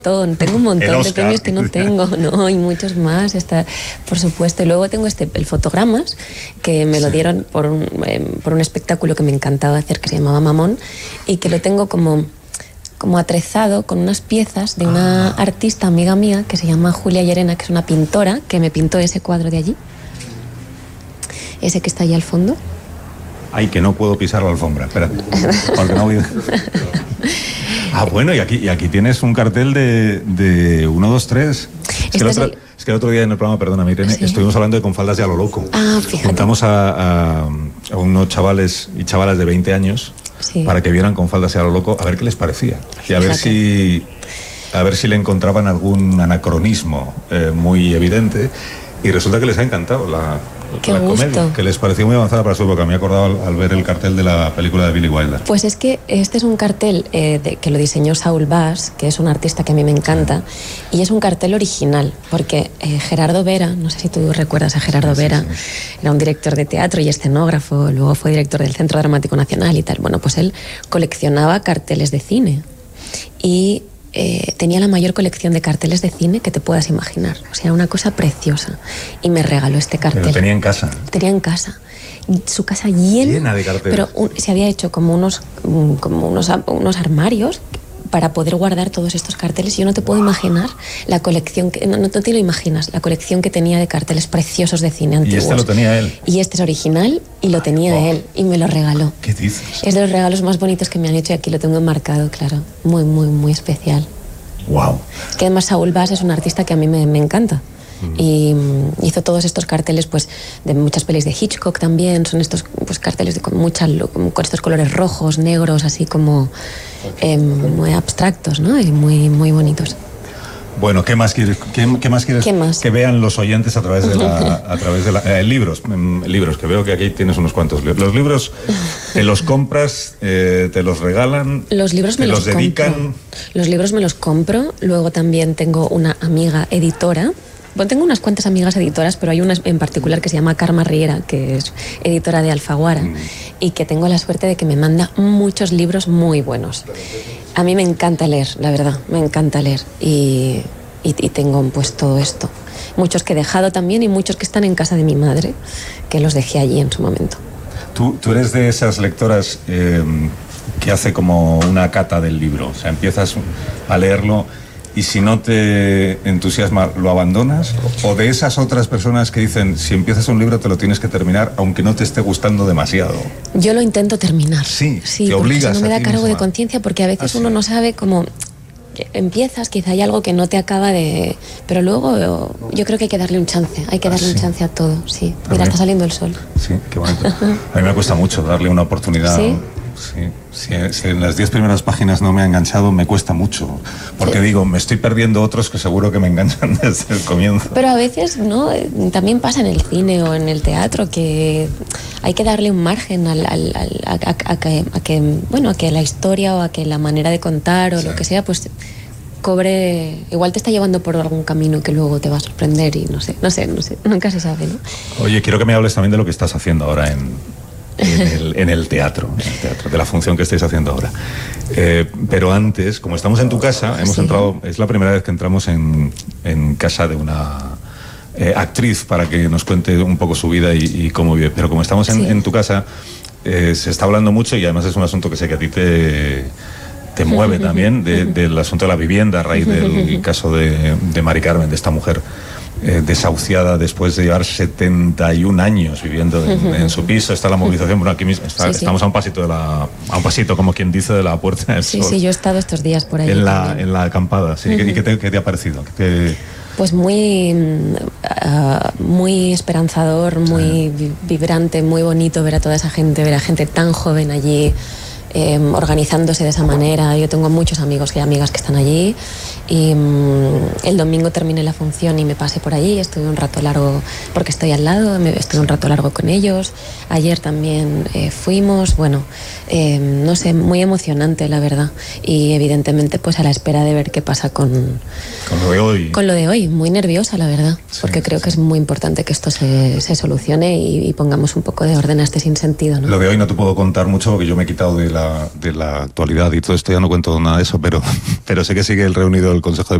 Tengo un montón de premios que no tengo, ¿no? Y muchos más, por supuesto. Y luego tengo el Fotogramas, que me lo dieron por un espectáculo que me encantaba hacer, que se llamaba Mamón, y que lo tengo como atrezado con unas piezas de una artista amiga mía que se llama Julia Llerena, que es una pintora, que me pintó ese cuadro de allí. Ese que está allí al fondo. Ay, que no puedo pisar la alfombra, espérate. Porque no voy... Bueno, y aquí tienes un cartel de 1, 2, 3. Es que el otro día en el programa, perdóname, Irene, estuvimos hablando de Con faldas y a lo loco. Fíjate. Juntamos a unos chavales y chavalas de 20 años para que vieran Con faldas y a lo loco, a ver qué les parecía. Y a ver si le encontraban algún anacronismo muy evidente. Y resulta que les ha encantado la comedia, que les pareció muy avanzada para su época. Me he acordado al ver el cartel de la película de Billy Wilder. Pues es que este es un cartel que lo diseñó Saul Bass, que es un artista que a mí me encanta, y es un cartel original, porque Gerardo Vera, no sé si tú recuerdas a Gerardo Vera, era un director de teatro y escenógrafo, luego fue director del Centro Dramático Nacional y tal. Bueno, pues él coleccionaba carteles de cine y tenía la mayor colección de carteles de cine que te puedas imaginar. O sea, una cosa preciosa. Y me regaló este cartel. Pero tenía en casa. Tenía en casa. Su casa llena de carteles. Pero se había hecho como unos armarios para poder guardar todos estos carteles. Yo no te puedo imaginar la colección, no te lo imaginas, la colección que tenía de carteles preciosos de cine antiguos. Y este lo tenía él. Y este es original y lo tenía él y me lo regaló. ¿Qué dices? Es de los regalos más bonitos que me han hecho y aquí lo tengo enmarcado, claro. Muy, muy, muy especial. Wow. Que además Saul Bass es un artista que a mí me encanta. Y hizo todos estos carteles pues de muchas pelis de Hitchcock también. Son estos pues carteles con estos colores rojos, negros, así como muy abstractos, ¿no? Y muy, muy bonitos. Bueno, ¿qué más quieres? ¿Qué más? Que vean los oyentes a través de libros, que veo que aquí tienes unos cuantos libros. Los libros te los compras, te los regalan, los libros me los dedican. Compro. Los libros me los compro. Luego también tengo una amiga editora. Bueno, tengo unas cuantas amigas editoras, pero hay una en particular que se llama Karma Riera, que es editora de Alfaguara, y que tengo la suerte de que me manda muchos libros muy buenos. A mí me encanta leer, la verdad, me encanta leer. Y tengo pues todo esto. Muchos que he dejado también y muchos que están en casa de mi madre, que los dejé allí en su momento. Tú eres de esas lectoras que hace como una cata del libro. O sea, empiezas a leerlo y si no te entusiasma, ¿lo abandonas? ¿O de esas otras personas que dicen, si empiezas un libro te lo tienes que terminar, aunque no te esté gustando demasiado? Yo lo intento terminar. Sí, te obligas. Si no me da cargo de conciencia, porque a veces uno no sabe cómo... Empiezas, quizá hay algo que no te acaba de... Pero luego yo creo que hay que darle un chance. Hay que darle un chance a todo, sí. Mira, está saliendo el sol. Sí, qué bonito. A mí me cuesta mucho darle una oportunidad. ¿Sí? Sí, si en las 10 primeras páginas no me ha enganchado, me cuesta mucho. Porque digo, me estoy perdiendo otros que seguro que me enganchan desde el comienzo. Pero a veces, ¿no? También pasa en el cine o en el teatro que hay que darle un margen a que la historia o a que la manera de contar o lo que sea, pues cobre... Igual te está llevando por algún camino que luego te va a sorprender y no sé. Nunca se sabe, ¿no? Oye, quiero que me hables también de lo que estás haciendo ahora en el teatro, de la función que estáis haciendo ahora. Pero antes, como estamos en tu casa, hemos entrado, es la primera vez que entramos en casa de una actriz para que nos cuente un poco su vida y cómo vive. Pero como estamos en tu casa, se está hablando mucho y además es un asunto que sé que a ti te mueve también, del asunto de la vivienda a raíz del caso de Mari Carmen, de esta mujer desahuciada después de llevar 71 años viviendo en su piso. Está la movilización, bueno, aquí mismo estamos a un pasito, como quien dice, de la Puerta del Sol. Sí, yo he estado estos días por ahí. En la acampada, sí. ¿Y qué te ha parecido? Pues muy esperanzador, muy vibrante, muy bonito ver a toda esa gente, ver a gente tan joven allí, organizándose de esa manera. Yo tengo muchos amigos y amigas que están allí y el domingo terminé la función y me pasé por allí, estuve un rato largo porque estoy al lado, estuve un rato largo con ellos. Ayer también fuimos, no sé, muy emocionante la verdad, y evidentemente pues a la espera de ver qué pasa con lo de hoy. Con lo de hoy, muy nerviosa la verdad, porque creo que es muy importante que esto se solucione y pongamos un poco de orden a este sinsentido, ¿no? Lo de hoy no te puedo contar mucho porque yo me he quitado de la actualidad y todo esto, ya no cuento nada de eso, pero sé que sigue el reunido del Consejo de